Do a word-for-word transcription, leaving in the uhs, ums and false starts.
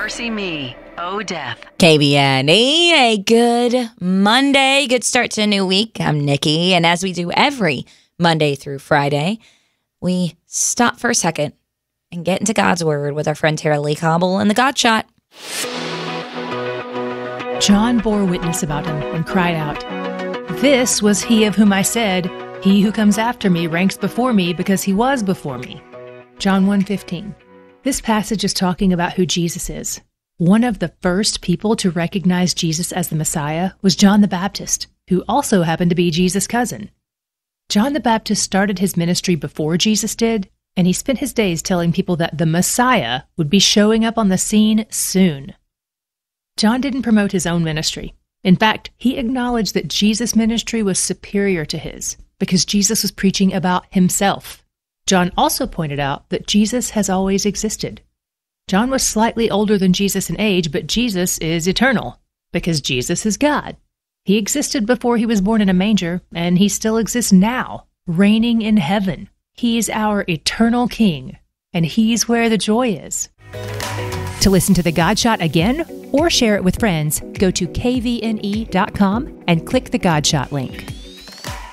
Mercy Me, Oh Death. K B N E, a good Monday. Good start to a new week. I'm Nikki, and as we do every Monday through Friday, we stop for a second and get into God's Word with our friend Tara Lee Cobble and the God Shot. John bore witness about him and cried out, "This was he of whom I said, 'He who comes after me ranks before me because he was before me.'" John one fifteen. This passage is talking about who Jesus is. One of the first people to recognize Jesus as the Messiah was John the Baptist, who also happened to be Jesus' cousin. John the Baptist started his ministry before Jesus did, and he spent his days telling people that the Messiah would be showing up on the scene soon. John didn't promote his own ministry. In fact, he acknowledged that Jesus' ministry was superior to his, because Jesus was preaching about himself. John also pointed out that Jesus has always existed. John was slightly older than Jesus in age, but Jesus is eternal, because Jesus is God. He existed before he was born in a manger, and he still exists now, reigning in heaven. He's our eternal King, and he's where the joy is. To listen to the God Shot again, or share it with friends, go to K V N E dot com and click the God Shot link.